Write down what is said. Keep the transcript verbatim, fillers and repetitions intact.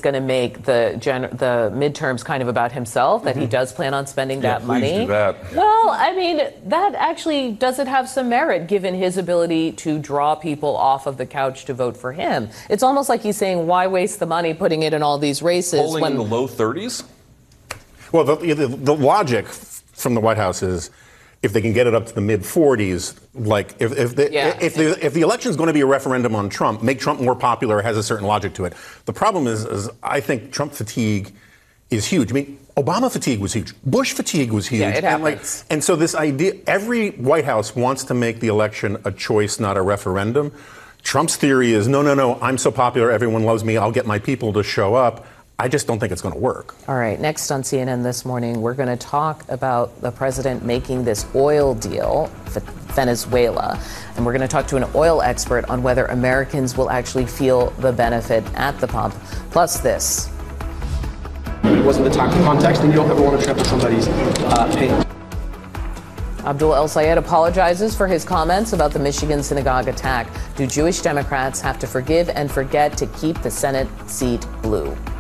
going to make the gen- the midterms kind of about himself, that mm-hmm. he does plan on spending yeah, that money. Do that. Well, I mean, that actually doesn't have some merit given his ability to draw people off of the couch to vote for him. It's almost like he's saying, why waste the money putting it in all these races? Polling when in the low thirties? Well, the, the, the logic from the White House is if they can get it up to the mid forties, like if if the, yeah. if the if the election is going to be a referendum on Trump, make Trump more popular has a certain logic to it. The problem is, is I think Trump fatigue is huge. I mean, Obama fatigue was huge. Bush fatigue was huge. Yeah, it and, like, happens. and so this idea, every White House wants to make the election a choice, not a referendum. Trump's theory is, no, no, no, I'm so popular, everyone loves me, I'll get my people to show up. I just don't think it's going to work. All right. Next on C N N this morning, we're going to talk about the president making this oil deal for Venezuela. And we're going to talk to an oil expert on whether Americans will actually feel the benefit at the pump. Plus this. It wasn't the time for context, and you don't ever want to trample somebody's uh, pain. Abdul El Sayed apologizes for his comments about the Michigan synagogue attack. Do Jewish Democrats have to forgive and forget to keep the Senate seat blue?